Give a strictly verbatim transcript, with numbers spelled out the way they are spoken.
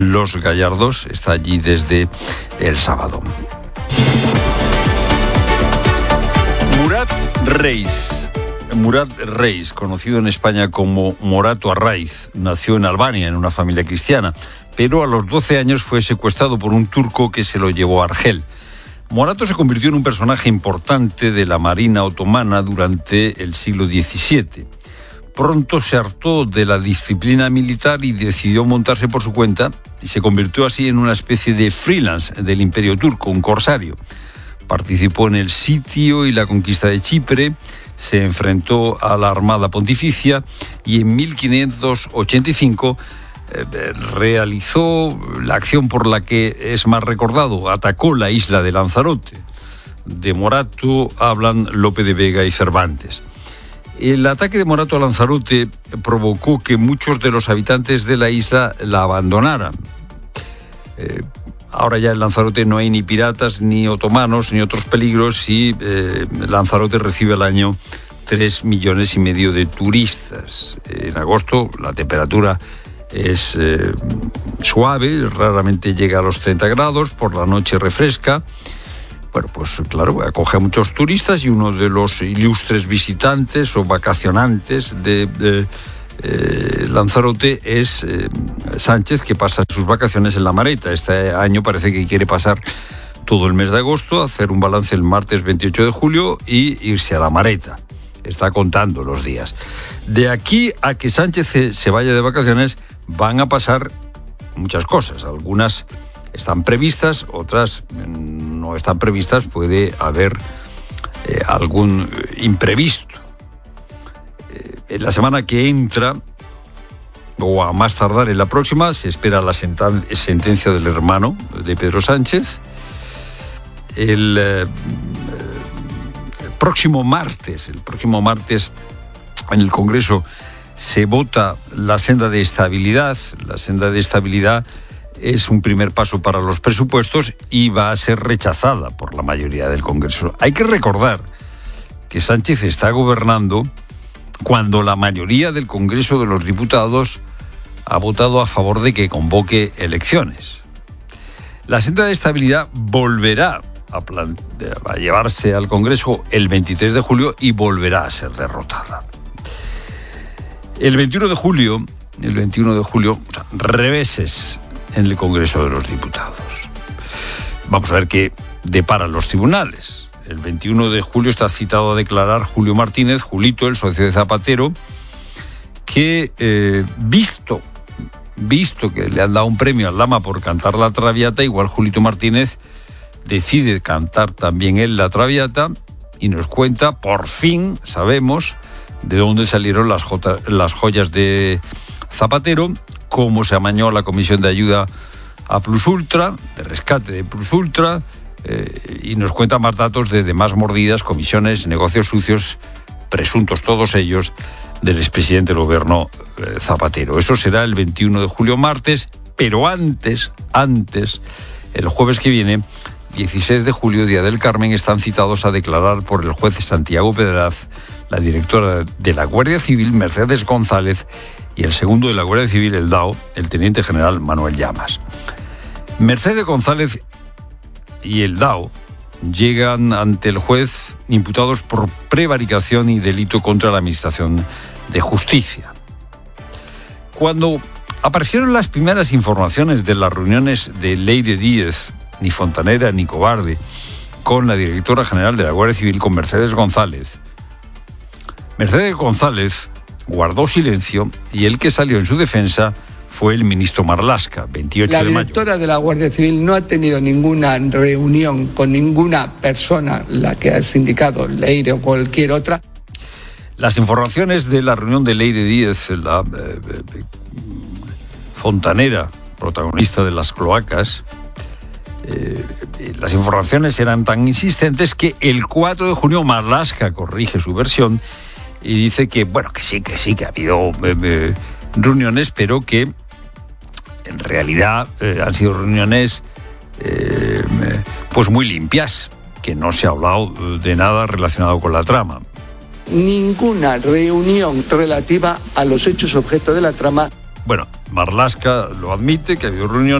Los Gallardos. Está allí desde el sábado. Murat Reis. Murat Reis, conocido en España como Morato Arraiz, nació en Albania, en una familia cristiana, pero a los doce años fue secuestrado por un turco que se lo llevó a Argel. Morato se convirtió en un personaje importante de la Marina otomana durante el siglo diecisiete. Pronto se hartó de la disciplina militar y decidió montarse por su cuenta y se convirtió así en una especie de freelance del Imperio Turco, un corsario. Participó en el sitio y la conquista de Chipre, se enfrentó a la Armada Pontificia y en mil quinientos ochenta y cinco eh, realizó la acción por la que es más recordado, atacó la isla de Lanzarote. De Morato hablan Lope de Vega y Cervantes. El ataque de Morato a Lanzarote provocó que muchos de los habitantes de la isla la abandonaran. Eh, ahora ya en Lanzarote no hay ni piratas, ni otomanos, ni otros peligros y eh, Lanzarote recibe al año tres millones y medio de turistas. En agosto la temperatura es eh, suave, raramente llega a los treinta grados, por la noche refresca. Bueno, pues claro, acoge a muchos turistas y uno de los ilustres visitantes o vacacionantes de, de eh, Lanzarote es eh, Sánchez, que pasa sus vacaciones en La Mareta. Este año parece que quiere pasar todo el mes de agosto, hacer un balance el martes veintiocho de julio y irse a La Mareta. Está contando los días. De aquí a que Sánchez se, se vaya de vacaciones van a pasar muchas cosas. Algunas están previstas, otras no están previstas, puede haber eh, algún imprevisto. Eh, en la semana que entra, o a más tardar en la próxima, se espera la sentan- sentencia del hermano de Pedro Sánchez. El, eh, el próximo martes, el próximo martes en el Congreso se vota la senda de estabilidad. La senda de estabilidad es un primer paso para los presupuestos y va a ser rechazada por la mayoría del Congreso. Hay que recordar que Sánchez está gobernando cuando la mayoría del Congreso de los Diputados ha votado a favor de que convoque elecciones. La senda de estabilidad volverá a, plan- a llevarse al Congreso el veintitrés de julio y volverá a ser derrotada. El veintiuno de julio, el veintiuno de julio, o sea, reveses en el Congreso de los Diputados. Vamos a ver qué deparan los tribunales. El veintiuno de julio está citado a declarar Julio Martínez, Julito, el socio de Zapatero, que eh, visto, visto que le han dado un premio al Lama por cantar la Traviata, igual Julito Martínez decide cantar también él la Traviata y nos cuenta, por fin sabemos de dónde salieron las, jota, las joyas de Zapatero, cómo se amañó la comisión de ayuda a Plus Ultra, de rescate de Plus Ultra, eh, y nos cuenta más datos de demás mordidas, comisiones, negocios sucios, presuntos todos ellos, del expresidente del gobierno eh, Zapatero. Eso será el veintiuno de julio, martes, pero antes, antes, el jueves que viene, dieciséis de julio, Día del Carmen, están citados a declarar por el juez Santiago Pedraz, la directora de la Guardia Civil, Mercedes González, y el segundo de la Guardia Civil, el D A O, el teniente general Manuel Llamas. Mercedes González y el D A O llegan ante el juez imputados por prevaricación y delito contra la Administración de Justicia. Cuando aparecieron las primeras informaciones de las reuniones de Leire Díez, ni fontanera ni cobarde, con la directora general de la Guardia Civil, con Mercedes González, Mercedes González guardó silencio y el que salió en su defensa fue el ministro Marlaska, veintiocho de mayo. La directora de la Guardia Civil no ha tenido ninguna reunión con ninguna persona, la que has indicado, Leire o cualquier otra. Las informaciones de la reunión de Leire Díez, la eh, eh, fontanera, protagonista de las cloacas, eh, las informaciones eran tan insistentes que el cuatro de junio Marlaska corrige su versión y dice que, bueno, que sí, que sí, que ha habido eh, eh, reuniones, pero que en realidad eh, han sido reuniones eh, pues muy limpias, que no se ha hablado de nada relacionado con la trama. Ninguna reunión relativa a los hechos objeto de la trama. Bueno, Marlaska lo admite, que ha habido reuniones.